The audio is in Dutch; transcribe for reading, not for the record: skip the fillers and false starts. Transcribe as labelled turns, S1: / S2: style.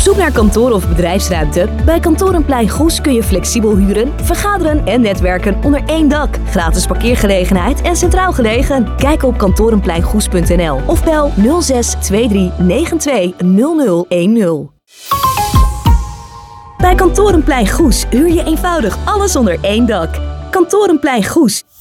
S1: zoek naar kantoor of bedrijfsruimte? Bij Kantorenplein Goes kun je flexibel huren, vergaderen en netwerken onder één dak. Gratis parkeergelegenheid en centraal gelegen. Kijk op kantorenpleingoes.nl of bel 06 23 92 0010. Bij Kantorenplein Goes huur je eenvoudig alles onder één dak. Kantorenplein Goes.